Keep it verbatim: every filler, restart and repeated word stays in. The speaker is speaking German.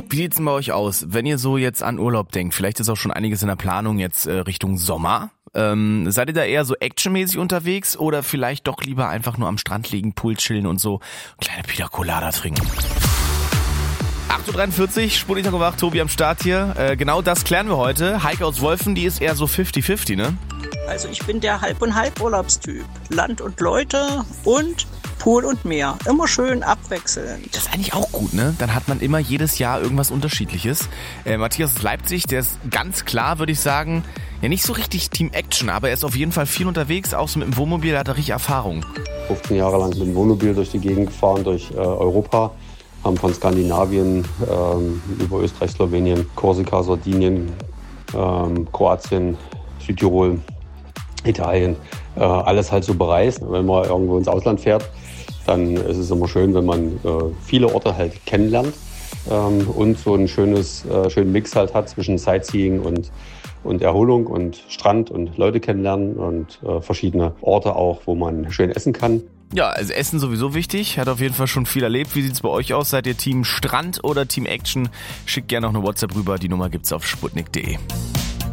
Wie sieht's denn bei euch aus, wenn ihr so jetzt an Urlaub denkt? Vielleicht ist auch schon einiges in der Planung jetzt äh, Richtung Sommer. Ähm, seid ihr da eher so actionmäßig unterwegs oder vielleicht doch lieber einfach nur am Strand liegen, Pool chillen und so kleine Pina Colada trinken? acht Uhr dreiundvierzig, Sputnik gemacht, Tobi am Start hier. Äh, genau das klären wir heute. Heike aus Wolfen, die ist eher so fifty fifty, ne? Also ich bin der Halb- und Halb-Urlaubstyp. Land und Leute und Pool und Meer. Immer schön abwechselnd. Das ist eigentlich auch gut, ne? Dann hat man immer jedes Jahr irgendwas Unterschiedliches. Äh, Matthias aus Leipzig, der ist ganz klar, würde ich sagen, ja nicht so richtig Team Action, aber er ist auf jeden Fall viel unterwegs, auch so mit dem Wohnmobil, da hat er richtig Erfahrung. fünfzehn Jahre lang mit dem Wohnmobil durch die Gegend gefahren, durch äh, Europa. Haben von Skandinavien ähm, über Österreich, Slowenien, Korsika, Sardinien, ähm, Kroatien, Südtirol, Italien, äh, alles halt so bereist. Wenn man irgendwo ins Ausland fährt, dann ist es immer schön, wenn man äh, viele Orte halt kennenlernt ähm, und so ein schönes, äh, schönen Mix halt hat zwischen Sightseeing und, und Erholung und Strand und Leute kennenlernen und äh, verschiedene Orte auch, wo man schön essen kann. Ja, also Essen sowieso wichtig, hat auf jeden Fall schon viel erlebt. Wie sieht's bei euch aus? Seid ihr Team Strand oder Team Action? Schickt gerne noch eine WhatsApp rüber, die Nummer gibt's auf sputnik punkt de.